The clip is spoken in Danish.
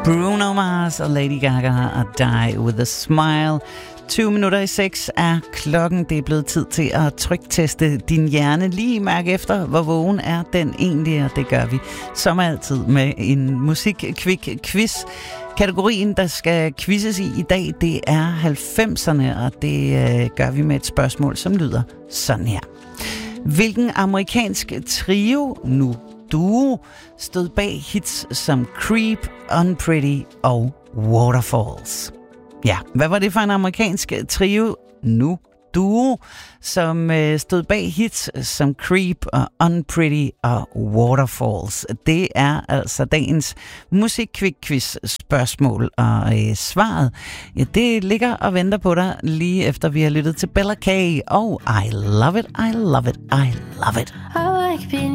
Bruno Mars og Lady Gaga og Die With A Smile. 6:20 er klokken. Det er blevet tid til at trykteste din hjerne. Lige mærke efter, hvor vågen er den egentlig, og det gør vi som altid med en musik-quiz. Kategorien, der skal quizzes i dag, det er 90'erne, og det gør vi med et spørgsmål, som lyder sådan her. Hvilken amerikansk trio, nu duo, stod bag hits som Creep, Unpretty og Waterfalls? Ja, hvad var det for en amerikansk trio, nu duo, som stod bag hits som Creep og Unpretty og Waterfalls? Det er altså dagens musik-quiz spørgsmål, og svaret, ja, det ligger og venter på dig lige efter vi har lyttet til Bella K. og I Love It, I Love It, I Love It.